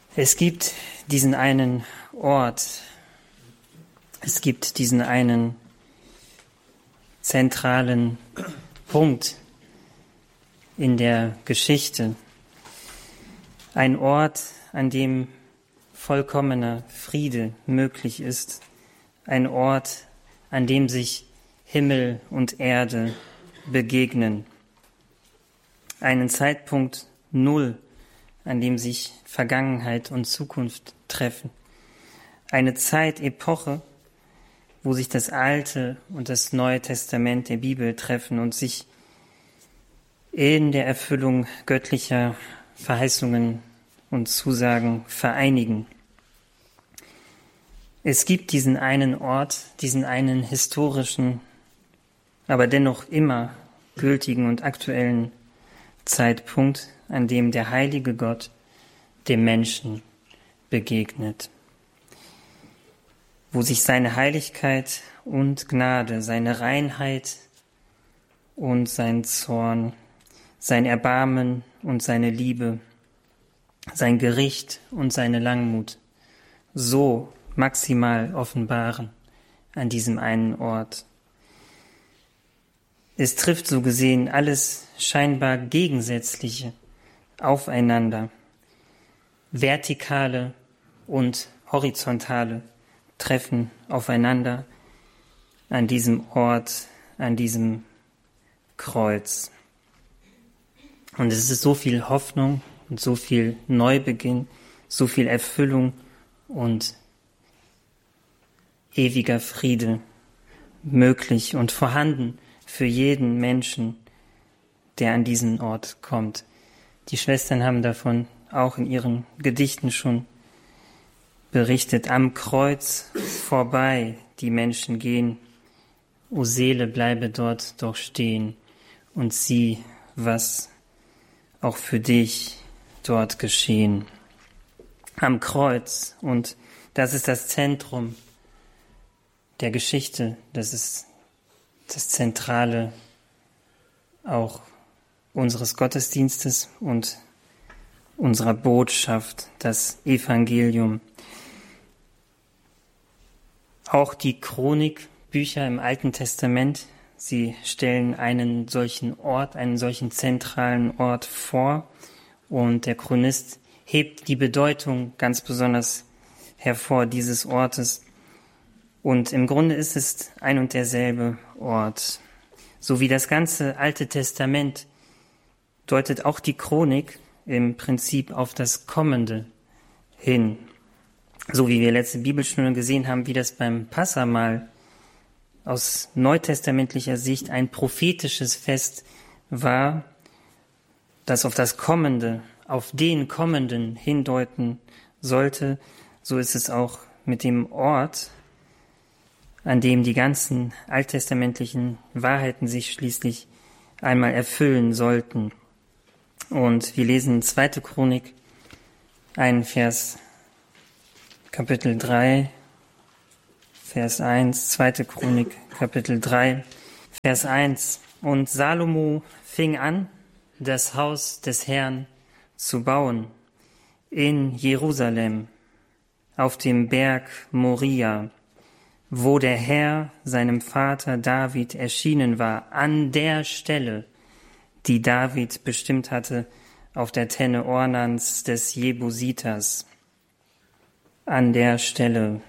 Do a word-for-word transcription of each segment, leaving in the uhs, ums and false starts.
Es gibt diesen einen Ort, es gibt diesen einen zentralen Punkt in der Geschichte, ein Ort, an dem vollkommener Friede möglich ist, ein Ort, an dem sich Himmel und Erde begegnen, einen Zeitpunkt Null, an dem sich Vergangenheit und Zukunft treffen, eine Zeitepoche, wo sich das Alte und das Neue Testament der Bibel treffen und sich in der Erfüllung göttlicher Verheißungen und Zusagen vereinigen. Es gibt diesen einen Ort, diesen einen historischen, aber dennoch immer gültigen und aktuellen Zeitpunkt, an dem der heilige Gott dem Menschen begegnet, wo sich seine Heiligkeit und Gnade, seine Reinheit und sein Zorn, sein Erbarmen und seine Liebe, sein Gericht und seine Langmut so maximal offenbaren an diesem einen Ort. Es trifft so gesehen alles scheinbar Gegensätzliche aufeinander. Vertikale und horizontale treffen aufeinander an diesem Ort, an diesem Kreuz. Und es ist so viel Hoffnung und so viel Neubeginn, so viel Erfüllung und ewiger Friede möglich und vorhanden für jeden Menschen, der an diesen Ort kommt. Die Schwestern haben davon auch in ihren Gedichten schon berichtet. Am Kreuz vorbei die Menschen gehen, o Seele, bleibe dort doch stehen und sieh, was auch für dich dort geschehen. Am Kreuz, und das ist das Zentrum der Geschichte, das ist das Zentrale auch unseres Gottesdienstes und unserer Botschaft, das Evangelium. Auch die Chronikbücher im Alten Testament, sie stellen einen solchen Ort, einen solchen zentralen Ort vor, und der Chronist hebt die Bedeutung ganz besonders hervor dieses Ortes. Und im Grunde ist es ein und derselbe Ort. So wie das ganze Alte Testament deutet auch die Chronik im Prinzip auf das Kommende hin. So wie wir letzte Bibelstunde gesehen haben, wie das beim Passahmahl aus neutestamentlicher Sicht ein prophetisches Fest war, das auf das Kommende, auf den Kommenden hindeuten sollte. So ist es auch mit dem Ort, an dem die ganzen alttestamentlichen Wahrheiten sich schließlich einmal erfüllen sollten. Und wir lesen zweite Chronik, einen Vers, Kapitel drei, Vers eins, zweite Chronik, Kapitel drei, Vers eins. Und Salomo fing an, das Haus des Herrn zu bauen in Jerusalem, auf dem Berg Moria, wo der Herr seinem Vater David erschienen war, an der Stelle, die David bestimmt hatte, auf der Tenne Ornans des Jebusiters. An der Stelle.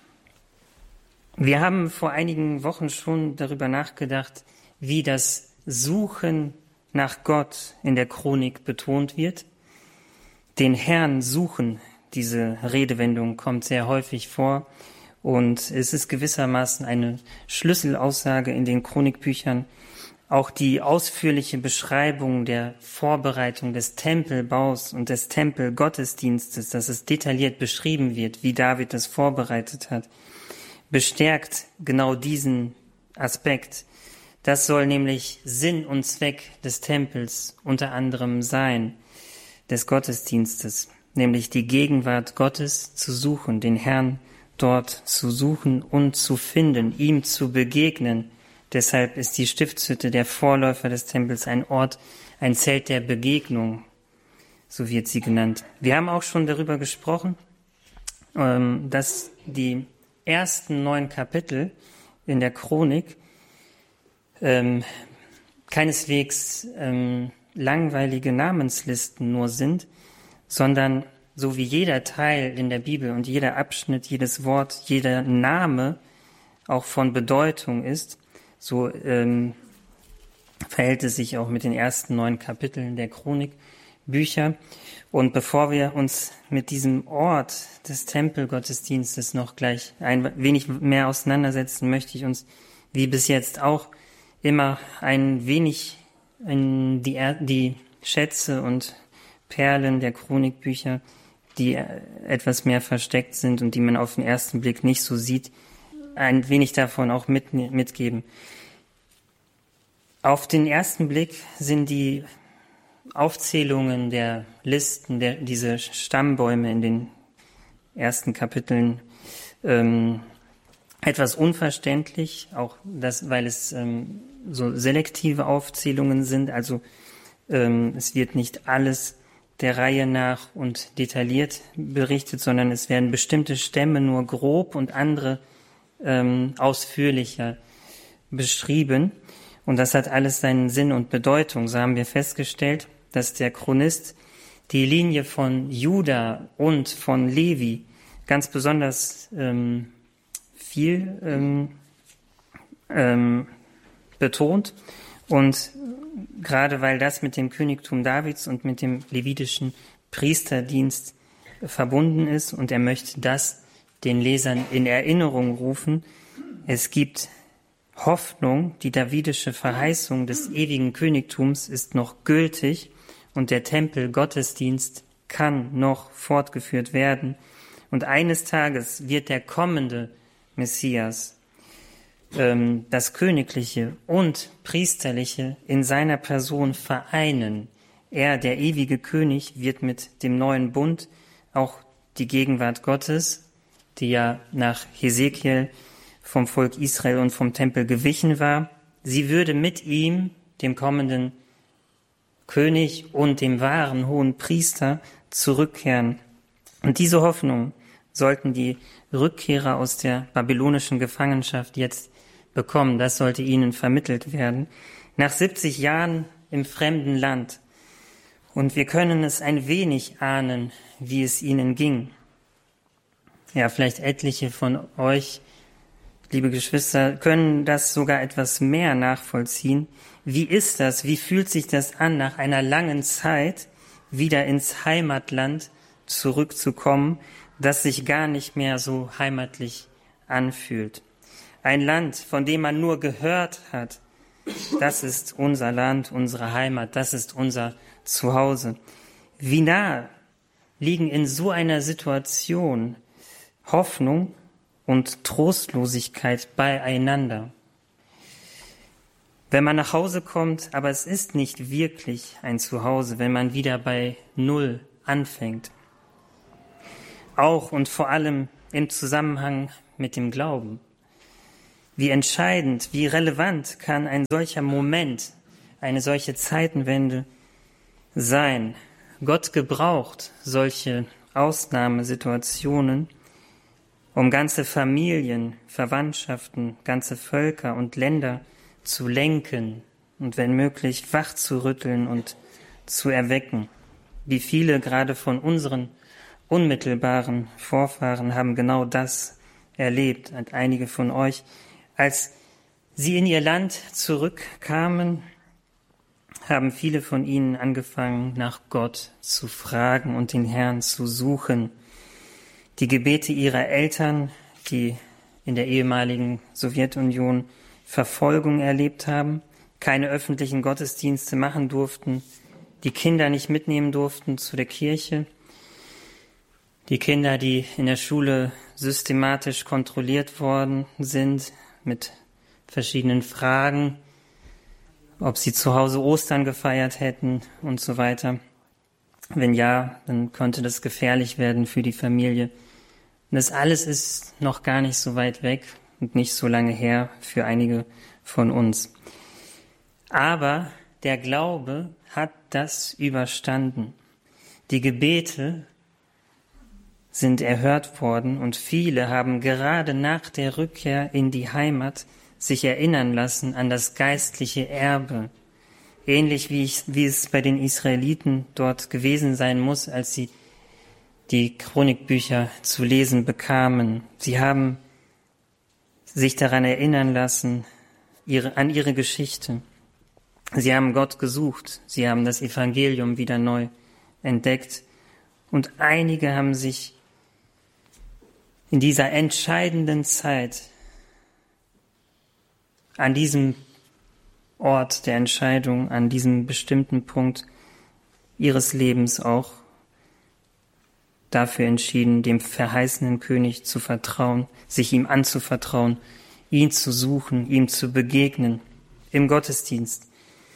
Wir haben vor einigen Wochen schon darüber nachgedacht, wie das Suchen nach Gott in der Chronik betont wird. Den Herrn suchen, diese Redewendung kommt sehr häufig vor. Und es ist gewissermaßen eine Schlüsselaussage in den Chronikbüchern. Auch die ausführliche Beschreibung der Vorbereitung des Tempelbaus und des Tempelgottesdienstes, dass es detailliert beschrieben wird, wie David es vorbereitet hat, bestärkt genau diesen Aspekt. Das soll nämlich Sinn und Zweck des Tempels unter anderem sein, des Gottesdienstes, nämlich die Gegenwart Gottes zu suchen, den Herrn dort zu suchen und zu finden, ihm zu begegnen. Deshalb ist die Stiftshütte, der Vorläufer des Tempels, ein Ort, ein Zelt der Begegnung. so wird sie genannt. Wir haben auch schon darüber gesprochen, ähm, dass die ersten neun Kapitel in der Chronik ähm, keineswegs ähm, langweilige Namenslisten nur sind, sondern so wie jeder Teil in der Bibel und jeder Abschnitt, jedes Wort, jeder Name auch von Bedeutung ist, so ähm, verhält es sich auch mit den ersten neun Kapiteln der Chronikbücher. Und bevor wir uns mit diesem Ort des Tempelgottesdienstes noch gleich ein wenig mehr auseinandersetzen, möchte ich uns, wie bis jetzt auch, immer ein wenig in die, die Schätze und Perlen der Chronikbücher, die etwas mehr versteckt sind und die man auf den ersten Blick nicht so sieht, ein wenig davon auch mit, mitgeben. Auf den ersten Blick sind die Aufzählungen der Listen, der, diese Stammbäume in den ersten Kapiteln ähm, etwas unverständlich, auch das, weil es ähm, so selektive Aufzählungen sind, also ähm, es wird nicht alles der Reihe nach und detailliert berichtet, sondern es werden bestimmte Stämme nur grob und andere ähm, ausführlicher beschrieben. Und das hat alles seinen Sinn und Bedeutung. So haben wir festgestellt, dass der Chronist die Linie von Juda und von Levi ganz besonders ähm, viel ähm, ähm, betont. Und gerade weil das mit dem Königtum Davids und mit dem levitischen Priesterdienst verbunden ist und er möchte das den Lesern in Erinnerung rufen, es gibt Hoffnung, die davidische Verheißung des ewigen Königtums ist noch gültig und der Tempelgottesdienst kann noch fortgeführt werden. Und eines Tages wird der kommende Messias ähm, das Königliche und Priesterliche in seiner Person vereinen. Er, der ewige König, wird mit dem neuen Bund auch die Gegenwart Gottes, die ja nach Hesekiel vom Volk Israel und vom Tempel gewichen war, sie würde mit ihm, dem kommenden König und dem wahren hohen Priester, zurückkehren. Und diese Hoffnung sollten die Rückkehrer aus der babylonischen Gefangenschaft jetzt bekommen. Das sollte ihnen vermittelt werden. Nach siebzig Jahren im fremden Land. Und wir können es ein wenig ahnen, wie es ihnen ging. Ja, vielleicht etliche von euch, liebe Geschwister, können das sogar etwas mehr nachvollziehen. Wie ist das? Wie fühlt sich das an, nach einer langen Zeit wieder ins Heimatland zurückzukommen, das sich gar nicht mehr so heimatlich anfühlt? Ein Land, von dem man nur gehört hat, das ist unser Land, unsere Heimat, das ist unser Zuhause. Wie nah liegen in so einer Situation Hoffnung und Trostlosigkeit beieinander. Wenn man nach Hause kommt, aber es ist nicht wirklich ein Zuhause, wenn man wieder bei Null anfängt. Auch und vor allem im Zusammenhang mit dem Glauben. Wie entscheidend, wie relevant kann ein solcher Moment, eine solche Zeitenwende sein? Gott gebraucht solche Ausnahmesituationen, um ganze Familien, Verwandtschaften, ganze Völker und Länder zu lenken und wenn möglich wach zu rütteln und zu erwecken. Wie viele gerade von unseren unmittelbaren Vorfahren haben genau das erlebt, und einige von euch, als sie in ihr Land zurückkamen, haben viele von ihnen angefangen, nach Gott zu fragen und den Herrn zu suchen. Die Gebete ihrer Eltern, die in der ehemaligen Sowjetunion Verfolgung erlebt haben, keine öffentlichen Gottesdienste machen durften, die Kinder nicht mitnehmen durften zu der Kirche, die Kinder, die in der Schule systematisch kontrolliert worden sind mit verschiedenen Fragen, ob sie zu Hause Ostern gefeiert hätten und so weiter. Wenn ja, dann könnte das gefährlich werden für die Familie. Und das alles ist noch gar nicht so weit weg und nicht so lange her für einige von uns. Aber der Glaube hat das überstanden. Die Gebete sind erhört worden und viele haben gerade nach der Rückkehr in die Heimat sich erinnern lassen an das geistliche Erbe. Ähnlich wie, ich, wie es bei den Israeliten dort gewesen sein muss, als sie die Chronikbücher zu lesen bekamen. Sie haben sich daran erinnern lassen, ihre, an ihre Geschichte. Sie haben Gott gesucht, sie haben das Evangelium wieder neu entdeckt und einige haben sich in dieser entscheidenden Zeit an diesem Ort der Entscheidung, an diesem bestimmten Punkt ihres Lebens auch dafür entschieden, dem verheißenen König zu vertrauen, sich ihm anzuvertrauen, ihn zu suchen, ihm zu begegnen im Gottesdienst.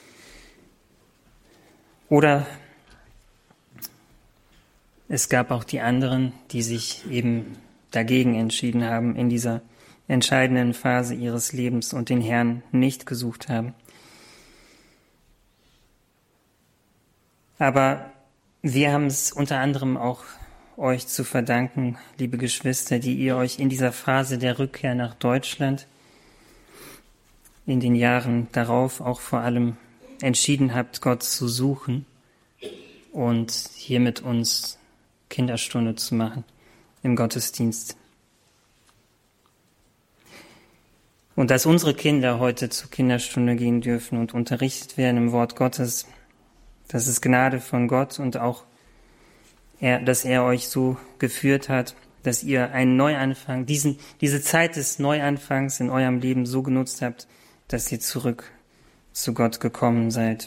Oder es gab auch die anderen, die sich eben dagegen entschieden haben in dieser entscheidenden Phase ihres Lebens und den Herrn nicht gesucht haben. Aber wir haben es unter anderem auch euch zu verdanken, liebe Geschwister, die ihr euch in dieser Phase der Rückkehr nach Deutschland in den Jahren darauf auch vor allem entschieden habt, Gott zu suchen und hier mit uns Kinderstunde zu machen im Gottesdienst. Und dass unsere Kinder heute zur Kinderstunde gehen dürfen und unterrichtet werden im Wort Gottes, das ist Gnade von Gott und auch, er, dass er euch so geführt hat, dass ihr einen Neuanfang, diesen, diese Zeit des Neuanfangs in eurem Leben so genutzt habt, dass ihr zurück zu Gott gekommen seid.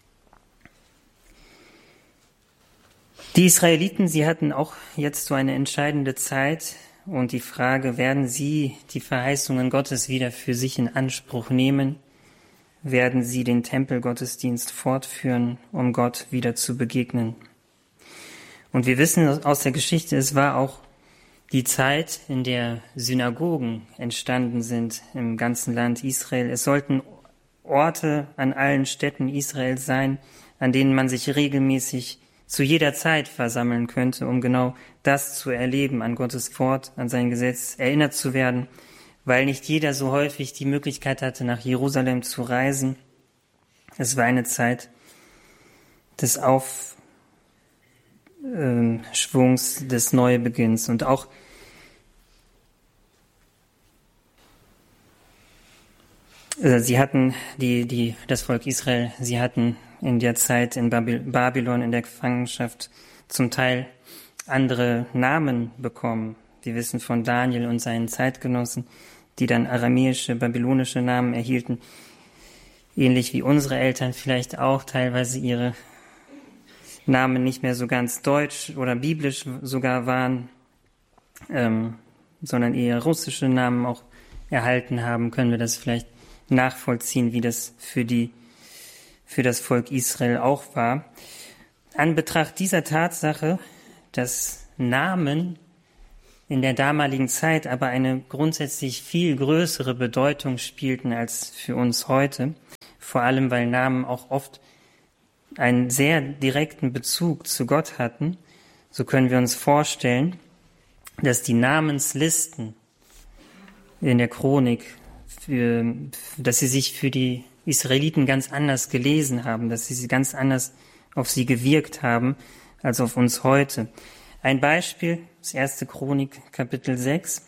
Die Israeliten, sie hatten auch jetzt so eine entscheidende Zeit und die Frage, werden sie die Verheißungen Gottes wieder für sich in Anspruch nehmen? Werden sie den Tempelgottesdienst fortführen, um Gott wieder zu begegnen? Und wir wissen aus der Geschichte, es war auch die Zeit, in der Synagogen entstanden sind im ganzen Land Israel. Es sollten Orte an allen Städten Israels sein, an denen man sich regelmäßig zu jeder Zeit versammeln könnte, um genau das zu erleben, an Gottes Wort, an sein Gesetz erinnert zu werden, weil nicht jeder so häufig die Möglichkeit hatte, nach Jerusalem zu reisen. Es war eine Zeit des Aufschwungs, des Neubeginns und auch sie hatten, die, die, das Volk Israel, sie hatten in der Zeit in Babylon in der Gefangenschaft zum Teil andere Namen bekommen. Wir wissen von Daniel und seinen Zeitgenossen, die dann aramäische, babylonische Namen erhielten, ähnlich wie unsere Eltern vielleicht auch teilweise ihre Namen nicht mehr so ganz deutsch oder biblisch sogar waren, ähm, sondern eher russische Namen auch erhalten haben, können wir das vielleicht nachvollziehen, wie das für die, für das Volk Israel auch war. An Betracht dieser Tatsache, dass Namen in der damaligen Zeit aber eine grundsätzlich viel größere Bedeutung spielten als für uns heute, vor allem weil Namen auch oft einen sehr direkten Bezug zu Gott hatten, so können wir uns vorstellen, dass die Namenslisten in der Chronik, für, dass sie sich für die Israeliten ganz anders gelesen haben, dass sie sie ganz anders auf sie gewirkt haben als auf uns heute. Ein Beispiel, das erste Chronik, Kapitel sechs.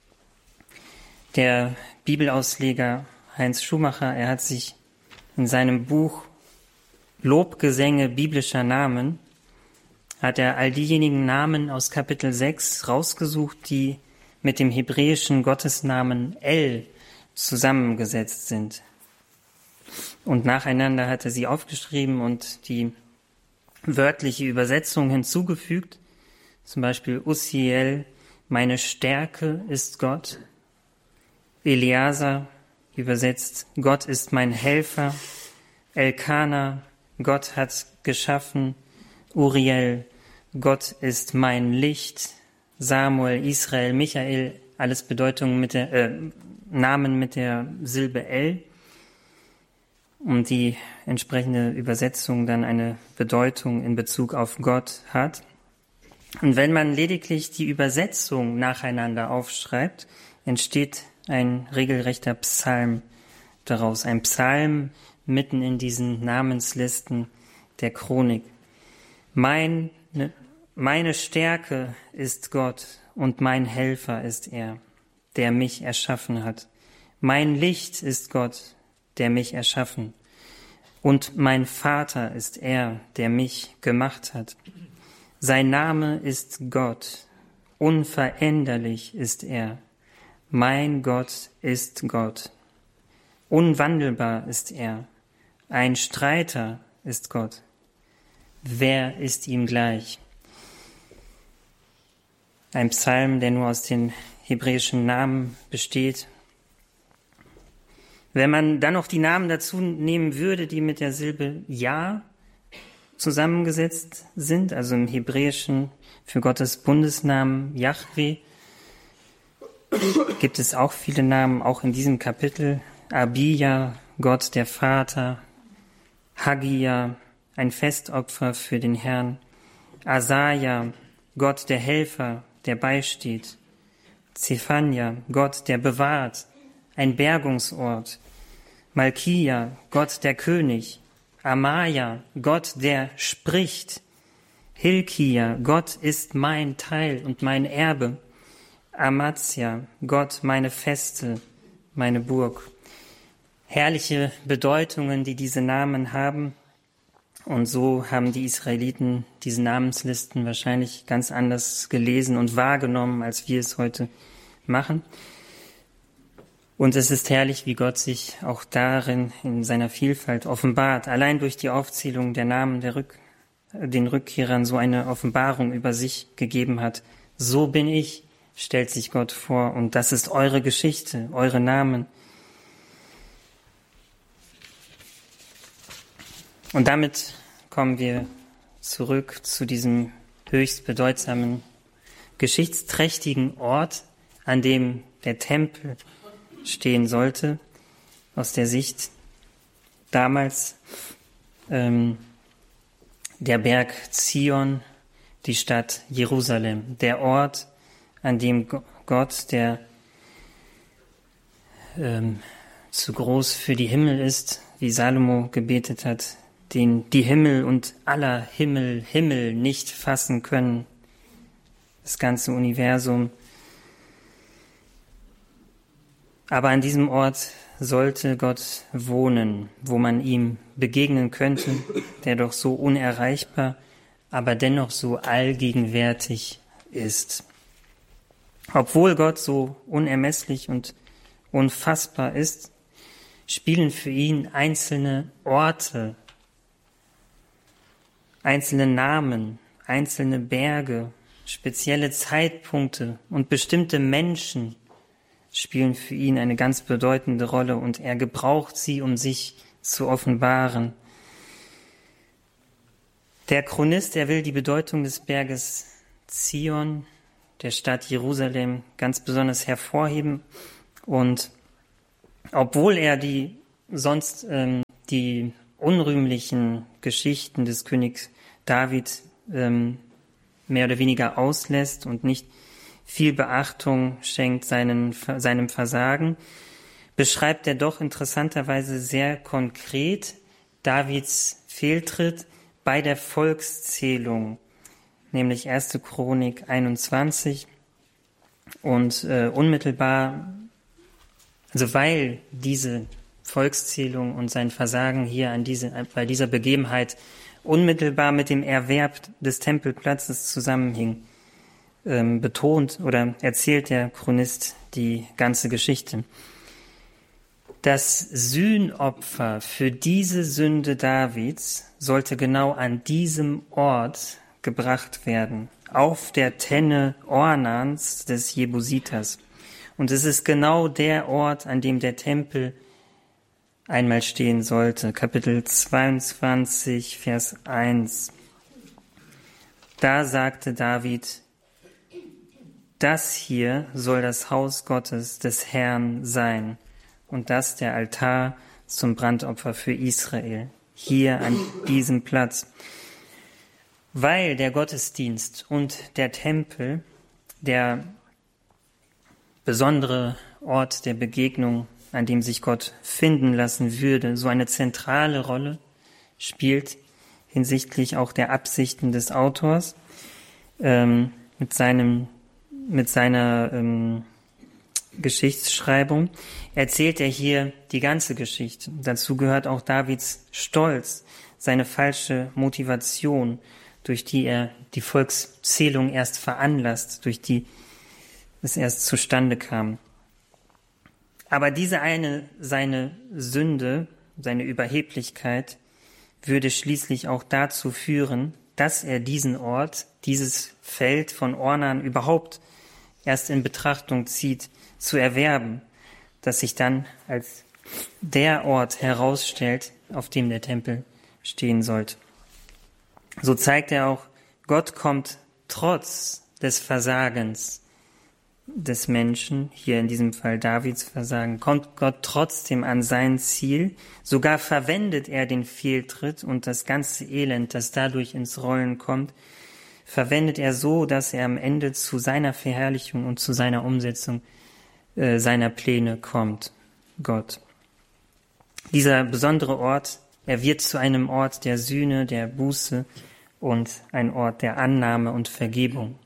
Der Bibelausleger Heinz Schumacher, er hat sich in seinem Buch Lobgesänge biblischer Namen, hat er all diejenigen Namen aus Kapitel sechs rausgesucht, die mit dem hebräischen Gottesnamen El zusammengesetzt sind. Und nacheinander hat er sie aufgeschrieben und die wörtliche Übersetzung hinzugefügt. Zum Beispiel Uziel, meine Stärke ist Gott. Eleazar übersetzt, Gott ist mein Helfer. Elkana, Gott hat geschaffen. Uriel, Gott ist mein Licht. Samuel, Israel, Michael, alles Bedeutungen mit der, äh, Namen mit der Silbe El. und die entsprechende Übersetzung dann eine Bedeutung in Bezug auf Gott hat. Und wenn man lediglich die Übersetzung nacheinander aufschreibt, entsteht ein regelrechter Psalm daraus, ein Psalm mitten in diesen Namenslisten der Chronik. Mein, meine Stärke ist Gott und mein Helfer ist er, der mich erschaffen hat. Mein Licht ist Gott, der mich erschaffen. Und mein Vater ist er, der mich gemacht hat. Sein Name ist Gott, unveränderlich ist er. Mein Gott ist Gott. Unwandelbar ist er. Ein Streiter ist Gott. Wer ist ihm gleich? Ein Psalm, der nur aus den hebräischen Namen besteht. Wenn man dann noch die Namen dazu nehmen würde, die mit der Silbe Ja zusammengesetzt sind, also im Hebräischen für Gottes Bundesnamen Jahwe, gibt es auch viele Namen, auch in diesem Kapitel. Abija, Gott der Vater, Hagia, ein Festopfer für den Herrn, Asaja, Gott der Helfer, der beisteht, Zephania, Gott der bewahrt, ein Bergungsort, Malkia, Gott der König, Amaya, Gott der spricht, Hilkia, Gott ist mein Teil und mein Erbe, Amazia, Gott meine Feste, meine Burg. Herrliche Bedeutungen, die diese Namen haben. Und so haben die Israeliten diese Namenslisten wahrscheinlich ganz anders gelesen und wahrgenommen, als wir es heute machen. Und es ist herrlich, wie Gott sich auch darin in seiner Vielfalt offenbart. Allein durch die Aufzählung der Namen der Rück, den Rückkehrern so eine Offenbarung über sich gegeben hat. So bin ich, stellt sich Gott vor. Und das ist eure Geschichte, eure Namen. Und damit kommen wir zurück zu diesem höchst bedeutsamen, geschichtsträchtigen Ort, an dem der Tempel stehen sollte, aus der Sicht damals ähm, der Berg Zion, die Stadt Jerusalem, der Ort, an dem Gott, der ähm, zu groß für die Himmel ist, wie Salomo gebetet hat, den die Himmel und aller Himmel, Himmel nicht fassen können, das ganze Universum. Aber an diesem Ort sollte Gott wohnen, wo man ihm begegnen könnte, der doch so unerreichbar, aber dennoch so allgegenwärtig ist. Obwohl Gott so unermesslich und unfassbar ist, spielen für ihn einzelne Orte, einzelne Namen, einzelne Berge, spezielle Zeitpunkte und bestimmte Menschen spielen für ihn eine ganz bedeutende Rolle und er gebraucht sie, um sich zu offenbaren. Der Chronist, er will die Bedeutung des Berges Zion, der Stadt Jerusalem, ganz besonders hervorheben. Und obwohl er die sonst ähm, die unrühmlichen Geschichten des Königs David ähm, mehr oder weniger auslässt und nicht viel Beachtung schenkt seinen, seinem Versagen, beschreibt er doch interessanterweise sehr konkret Davids Fehltritt bei der Volkszählung, nämlich erste Chronik einundzwanzig. Und äh, unmittelbar, also weil diese Volkszählung und sein Versagen hier an diese, bei dieser Begebenheit unmittelbar mit dem Erwerb des Tempelplatzes zusammenhing, ähm, betont oder erzählt der Chronist die ganze Geschichte. Das Sühnopfer für diese Sünde Davids sollte genau an diesem Ort gebracht werden, auf der Tenne Ornans des Jebusiters. Und es ist genau der Ort, an dem der Tempel einmal stehen sollte. Kapitel zweiundzwanzig, Vers eins. Da sagte David: Das hier soll das Haus Gottes des Herrn sein, und das der Altar zum Brandopfer für Israel, hier an diesem Platz. Weil der Gottesdienst und der Tempel, der besondere Ort der Begegnung, an dem sich Gott finden lassen würde, so eine zentrale Rolle spielt hinsichtlich auch der Absichten des Autors, ähm, mit seinem, mit seiner ähm, Geschichtsschreibung, erzählt er hier die ganze Geschichte. Dazu gehört auch Davids Stolz, seine falsche Motivation, durch die er die Volkszählung erst veranlasst, durch die es erst zustande kam. Aber diese eine, seine Sünde, seine Überheblichkeit, würde schließlich auch dazu führen, dass er diesen Ort, dieses Feld von Ornan überhaupt erst in Betrachtung zieht, zu erwerben, das sich dann als der Ort herausstellt, auf dem der Tempel stehen sollte. So zeigt er auch, Gott kommt trotz des Versagens des Menschen, hier in diesem Fall Davids Versagen, kommt Gott trotzdem an sein Ziel. Sogar verwendet er den Fehltritt und das ganze Elend, das dadurch ins Rollen kommt, verwendet er so, dass er am Ende zu seiner Verherrlichung und zu seiner Umsetzung äh, seiner Pläne kommt, Gott. Dieser besondere Ort, er wird zu einem Ort der Sühne, der Buße und ein Ort der Annahme und Vergebung.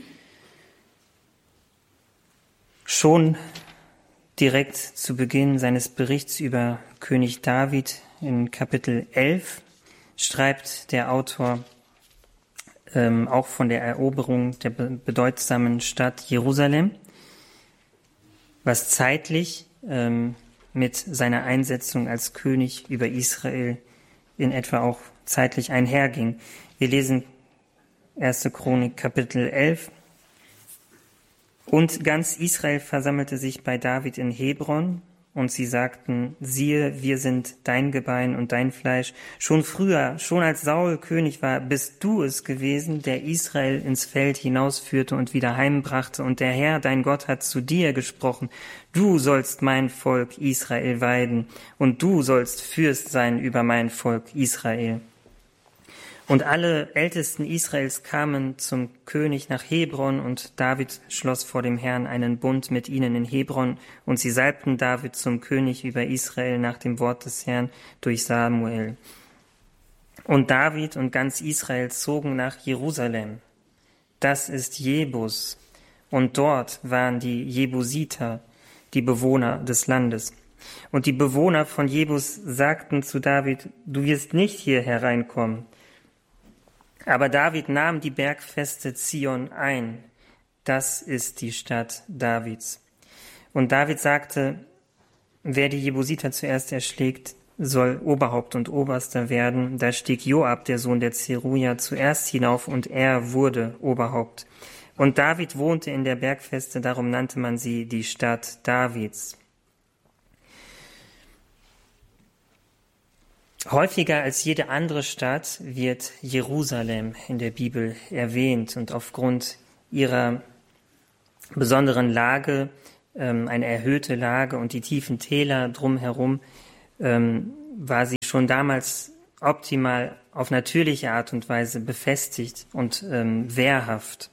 Schon direkt zu Beginn seines Berichts über König David in Kapitel elf schreibt der Autor ähm, auch von der Eroberung der bedeutsamen Stadt Jerusalem, was zeitlich ähm, mit seiner Einsetzung als König über Israel in etwa auch zeitlich einherging. Wir lesen erste Chronik Kapitel elf. Und ganz Israel versammelte sich bei David in Hebron, und sie sagten, siehe, wir sind dein Gebein und dein Fleisch. Schon früher, schon als Saul König war, bist du es gewesen, der Israel ins Feld hinausführte und wieder heimbrachte. Und der Herr, dein Gott, hat zu dir gesprochen, du sollst mein Volk Israel weiden, und du sollst Fürst sein über mein Volk Israel. Und alle Ältesten Israels kamen zum König nach Hebron, und David schloss vor dem Herrn einen Bund mit ihnen in Hebron, und sie salbten David zum König über Israel nach dem Wort des Herrn durch Samuel. Und David und ganz Israel zogen nach Jerusalem. Das ist Jebus, und dort waren die Jebusiter, die Bewohner des Landes. Und die Bewohner von Jebus sagten zu David, du wirst nicht hier hereinkommen. Aber David nahm die bergfeste Zion ein. Das ist die Stadt Davids. Und David sagte, wer die Jebusiter zuerst erschlägt, soll Oberhaupt und Oberster werden. Da stieg Joab, der Sohn der Zeruja, zuerst hinauf, und er wurde Oberhaupt. Und David wohnte in der Bergfeste, darum nannte man sie die Stadt Davids. Häufiger als jede andere Stadt wird Jerusalem in der Bibel erwähnt, und aufgrund ihrer besonderen Lage, ähm, eine erhöhte Lage und die tiefen Täler drumherum, ähm, war sie schon damals optimal auf natürliche Art und Weise befestigt und ähm, wehrhaft.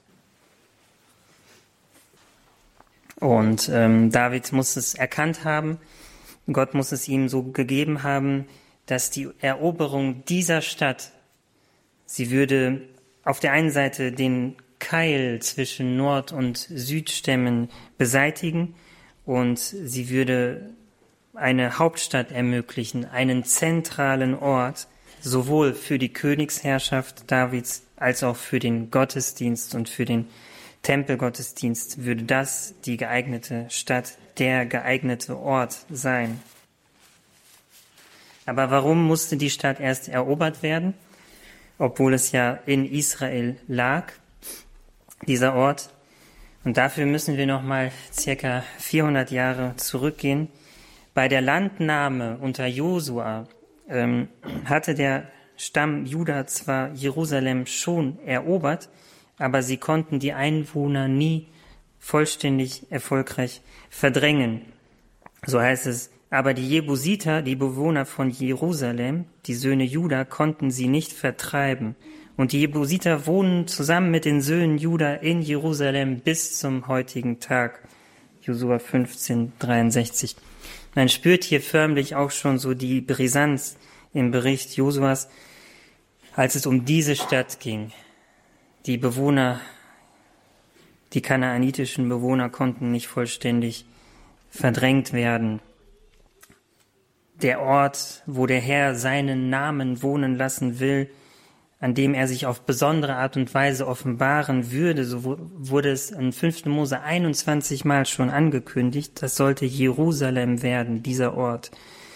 Und ähm, David muss es erkannt haben, Gott muss es ihm so gegeben haben, dass die Eroberung dieser Stadt, sie würde auf der einen Seite den Keil zwischen Nord- und Südstämmen beseitigen, und sie würde eine Hauptstadt ermöglichen, einen zentralen Ort, sowohl für die Königsherrschaft Davids als auch für den Gottesdienst und für den Tempelgottesdienst würde das die geeignete Stadt, der geeignete Ort sein. Aber warum musste die Stadt erst erobert werden, obwohl es ja in Israel lag, dieser Ort? Und dafür müssen wir nochmal circa vierhundert Jahre zurückgehen. Bei der Landnahme unter Josua ähm, hatte der Stamm Juda zwar Jerusalem schon erobert, aber sie konnten die Einwohner nie vollständig erfolgreich verdrängen. So heißt es, Aber die Jebusiter, die Bewohner von Jerusalem, die Söhne Juda, konnten sie nicht vertreiben. Und die Jebusiter wohnen zusammen mit den Söhnen Juda in Jerusalem bis zum heutigen Tag. Josua fünfzehn, dreiundsechzig. Man spürt hier förmlich auch schon so die Brisanz im Bericht Josuas, als es um diese Stadt ging. Die Bewohner, die kanaanitischen Bewohner konnten nicht vollständig verdrängt werden. Der Ort, wo der Herr seinen Namen wohnen lassen will, an dem er sich auf besondere Art und Weise offenbaren würde, so wurde es in fünften Mose einundzwanzig Mal schon angekündigt, das sollte Jerusalem werden, dieser Ort.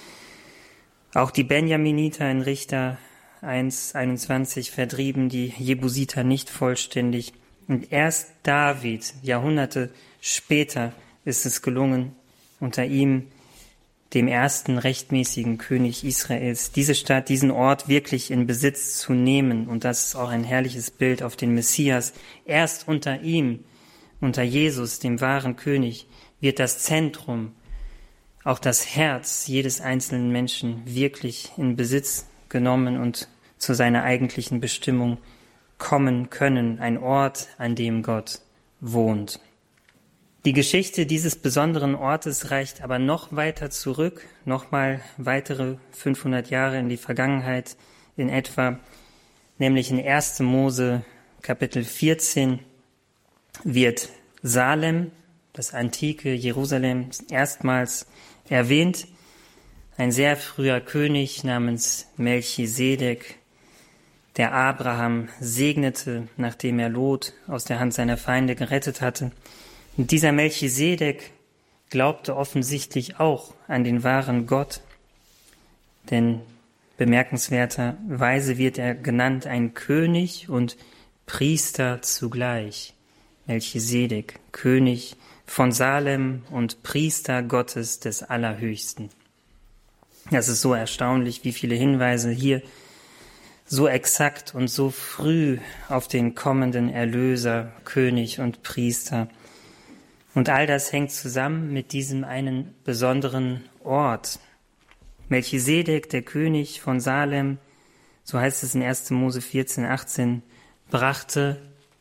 Auch die Benjaminiter in Richter eins einundzwanzig vertrieben die Jebusiter nicht vollständig. Und erst David, Jahrhunderte später, ist es gelungen, unter ihm, dem ersten rechtmäßigen König Israels, diese Stadt, diesen Ort wirklich in Besitz zu nehmen. Und das ist auch ein herrliches Bild auf den Messias. Erst unter ihm, unter Jesus, dem wahren König, wird das Zentrum, auch das Herz jedes einzelnen Menschen wirklich in Besitz genommen und zu seiner eigentlichen Bestimmung kommen können. Ein Ort, an dem Gott wohnt. Die Geschichte dieses besonderen Ortes reicht aber noch weiter zurück, nochmal weitere fünfhundert Jahre in die Vergangenheit in etwa, nämlich in ersten Mose Kapitel vierzehn wird Salem, das antike Jerusalem, erstmals erwähnt. Ein sehr früher König namens Melchisedek, der Abraham segnete, nachdem er Lot aus der Hand seiner Feinde gerettet hatte. Und dieser Melchisedek glaubte offensichtlich auch an den wahren Gott, denn bemerkenswerterweise wird er genannt ein König und Priester zugleich. Melchisedek, König von Salem und Priester Gottes des Allerhöchsten. Das ist so erstaunlich, wie viele Hinweise hier so exakt und so früh auf den kommenden Erlöser, König und Priester. Und all das hängt zusammen mit diesem einen besonderen Ort. Melchisedek, der König von Salem, so heißt es in ersten Mose vierzehn, achtzehn, brachte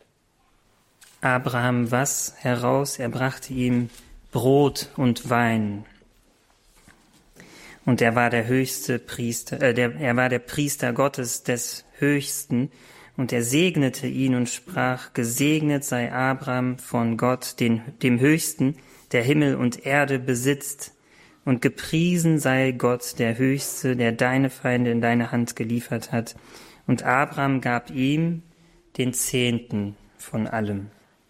Abraham was heraus? Er brachte ihm Brot und Wein. Und er war der höchste Priester, äh, der, er war der Priester Gottes des Höchsten. Und er segnete ihn und sprach, gesegnet sei Abraham von Gott, den, dem Höchsten, der Himmel und Erde besitzt. Und gepriesen sei Gott, der Höchste, der deine Feinde in deine Hand geliefert hat. Und Abraham gab ihm den Zehnten von allem.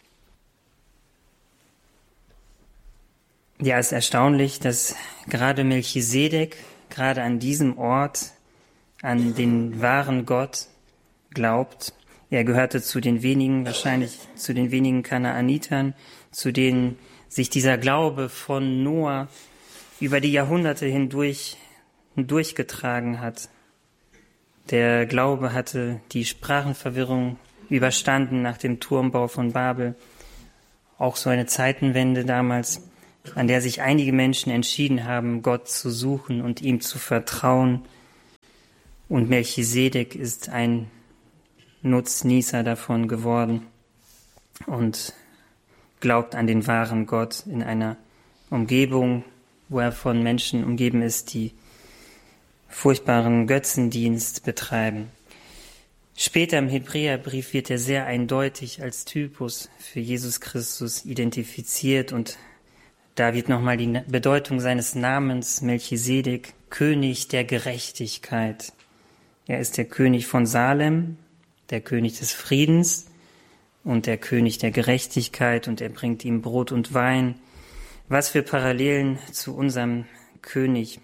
Ja, es ist erstaunlich, dass gerade Melchisedek, gerade an diesem Ort, an den wahren Gott glaubt. Er gehörte zu den wenigen, wahrscheinlich zu den wenigen Kanaanitern, zu denen sich dieser Glaube von Noah über die Jahrhunderte hindurch durchgetragen hat. Der Glaube hatte die Sprachenverwirrung überstanden nach dem Turmbau von Babel. Auch so eine Zeitenwende damals, an der sich einige Menschen entschieden haben, Gott zu suchen und ihm zu vertrauen. Und Melchisedek ist ein Nutznießer davon geworden und glaubt an den wahren Gott in einer Umgebung, wo er von Menschen umgeben ist, die furchtbaren Götzendienst betreiben. Später im Hebräerbrief wird er sehr eindeutig als Typus für Jesus Christus identifiziert und da wird nochmal die Bedeutung seines Namens Melchisedek, König der Gerechtigkeit. Er ist der König von Salem, der König des Friedens und der König der Gerechtigkeit und er bringt ihm Brot und Wein. Was für Parallelen zu unserem König.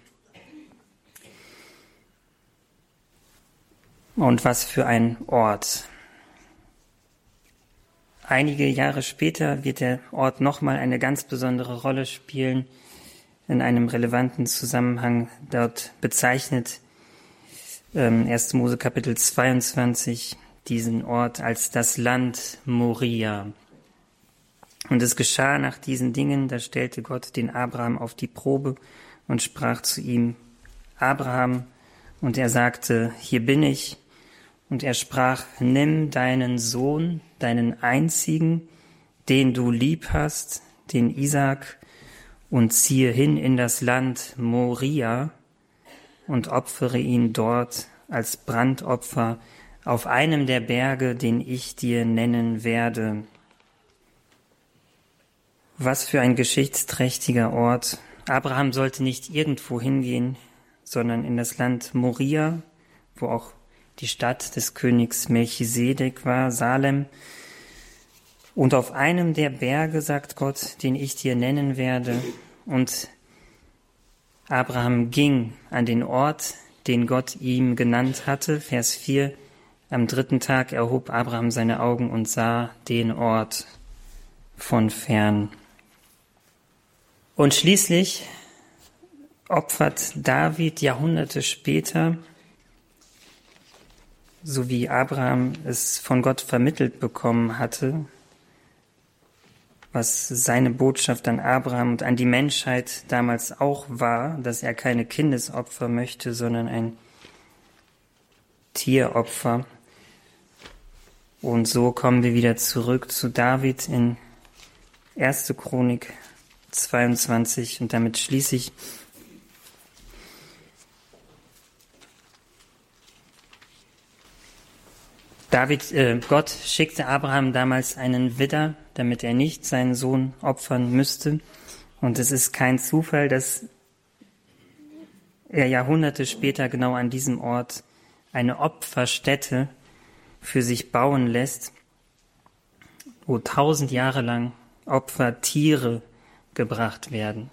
Und was für ein Ort. Einige Jahre später wird der Ort nochmal eine ganz besondere Rolle spielen, in einem relevanten Zusammenhang dort bezeichnet. Ähm, erster Mose Kapitel zweiundzwanzig, diesen Ort als das Land Moria. Und es geschah nach diesen Dingen, da stellte Gott den Abraham auf die Probe und sprach zu ihm: Abraham. Und er sagte: Hier bin ich. Und er sprach: Nimm deinen Sohn, deinen einzigen, den du lieb hast, den Isaak, und ziehe hin in das Land Moria und opfere ihn dort als Brandopfer auf einem der Berge, den ich dir nennen werde. Was für ein geschichtsträchtiger Ort. Abraham sollte nicht irgendwo hingehen, sondern in das Land Moria, wo auch die Stadt des Königs Melchisedek war, Salem. Und auf einem der Berge, sagt Gott, den ich dir nennen werde. Und Abraham ging an den Ort, den Gott ihm genannt hatte. Vers vier. Am dritten Tag erhob Abraham seine Augen und sah den Ort von fern. Und schließlich opfert David Jahrhunderte später, so wie Abraham es von Gott vermittelt bekommen hatte, was seine Botschaft an Abraham und an die Menschheit damals auch war, dass er keine Kindesopfer möchte, sondern ein Tieropfer. Und so kommen wir wieder zurück zu David in erste Chronik zweiundzwanzig und damit schließe ich. David, äh, Gott schickte Abraham damals einen Widder, damit er nicht seinen Sohn opfern müsste. Und es ist kein Zufall, dass er Jahrhunderte später genau an diesem Ort eine Opferstätte für sich bauen lässt, wo tausend Jahre lang Opfertiere gebracht werden,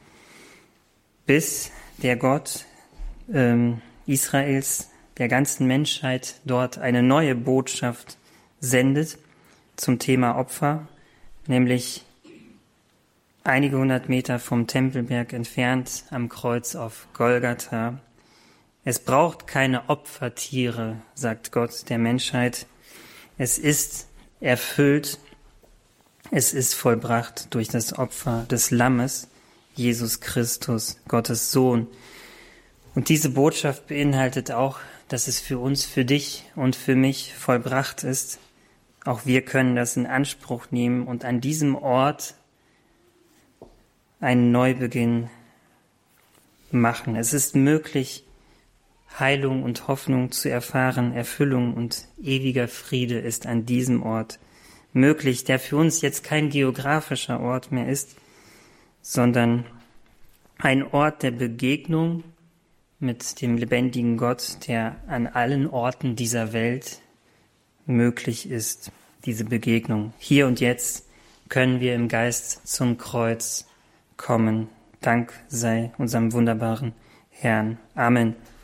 bis der Gott ähm, Israels der ganzen Menschheit dort eine neue Botschaft sendet zum Thema Opfer, nämlich einige hundert Meter vom Tempelberg entfernt am Kreuz auf Golgatha. Es braucht keine Opfertiere, sagt Gott der Menschheit. Es ist erfüllt, es ist vollbracht durch das Opfer des Lammes, Jesus Christus, Gottes Sohn. Und diese Botschaft beinhaltet auch, dass es für uns, für dich und für mich vollbracht ist. Auch wir können das in Anspruch nehmen und an diesem Ort einen Neubeginn machen. Es ist möglich, Heilung und Hoffnung zu erfahren, Erfüllung und ewiger Friede ist an diesem Ort möglich, der für uns jetzt kein geografischer Ort mehr ist, sondern ein Ort der Begegnung mit dem lebendigen Gott, der an allen Orten dieser Welt möglich ist, diese Begegnung. Hier und jetzt können wir im Geist zum Kreuz kommen. Dank sei unserem wunderbaren Herrn. Amen.